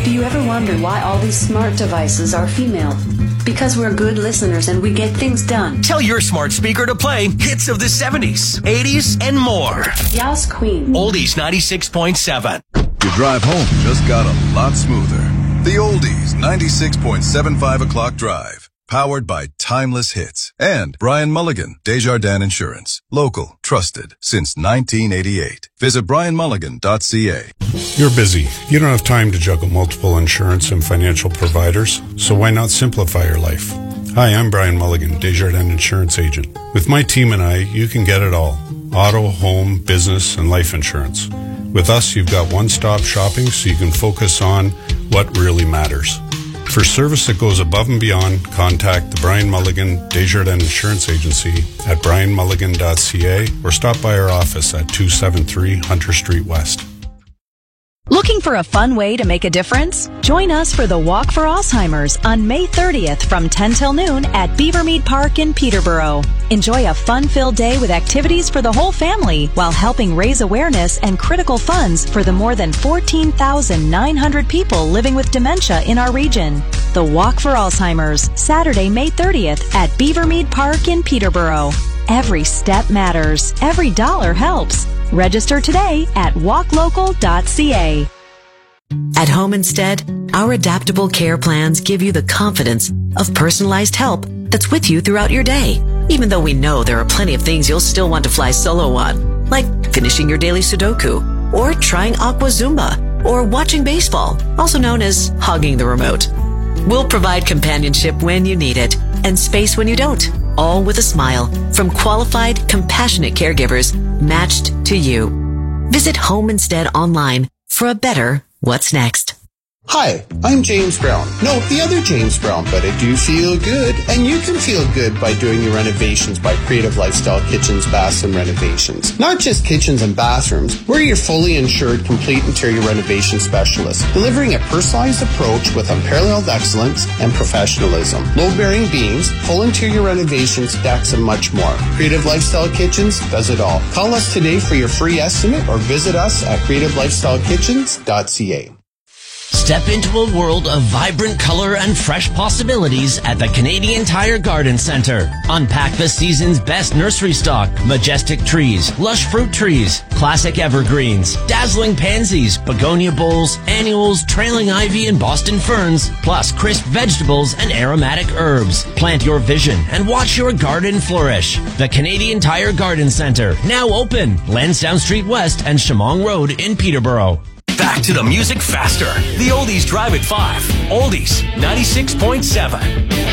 Do you ever wonder why all these smart devices are female? Because we're good listeners and we get things done. Tell your smart speaker to play hits of the 70s, 80s, and more. Yas Queen. Oldies 96.7. Your drive home just got a lot smoother. The Oldies 96.75 o'clock drive. Powered by timeless hits. And Brian Mulligan, Desjardins Insurance. Local, trusted, since 1988. Visit brianmulligan.ca. You're busy. You don't have time to juggle multiple insurance and financial providers, so why not simplify your life? Hi, I'm Brian Mulligan, Desjardins Insurance Agent. With my team and I, you can get it all. Auto, home, business, and life insurance. With us, you've got one-stop shopping so you can focus on what really matters. For service that goes above and beyond, contact the Brian Mulligan Desjardins Insurance Agency at brianmulligan.ca or stop by our office at 273 Hunter Street West. Looking for a fun way to make a difference? Join us for the Walk for Alzheimer's on May 30th from 10 till noon at Beavermead Park in Peterborough. Enjoy a fun-filled day with activities for the whole family while helping raise awareness and critical funds for the more than 14,900 people living with dementia in our region. The Walk for Alzheimer's, Saturday, May 30th at Beavermead Park in Peterborough. Every step matters. Every dollar helps. Register today at walklocal.ca. At Home Instead, our adaptable care plans give you the confidence of personalized help that's with you throughout your day. Even though we know there are plenty of things you'll still want to fly solo on, like finishing your daily Sudoku, or trying Aqua Zumba, or watching baseball, also known as hogging the remote. We'll provide companionship when you need it, and space when you don't, all with a smile from qualified, compassionate caregivers matched to you. Visit Home Instead online for a better what's next. Hi, I'm James Brown. No, the other James Brown, but I do feel good. And you can feel good by doing your renovations by Creative Lifestyle Kitchens, Baths, and Renovations. Not just kitchens and bathrooms, we're your fully insured, complete interior renovation specialist, delivering a personalized approach with unparalleled excellence and professionalism. Load-bearing beams, full interior renovations, decks, and much more. Creative Lifestyle Kitchens does it all. Call us today for your free estimate or visit us at creativelifestylekitchens.ca. Step into a world of vibrant color and fresh possibilities at the Canadian Tire Garden Centre. Unpack the season's best nursery stock, majestic trees, lush fruit trees, classic evergreens, dazzling pansies, begonia bowls, annuals, trailing ivy, and Boston ferns, plus crisp vegetables and aromatic herbs. Plant your vision and watch your garden flourish. The Canadian Tire Garden Centre, now open, Lansdowne Street West and Shamong Road in Peterborough. Back to the music faster. The Oldies Drive at 5. Oldies 96.7.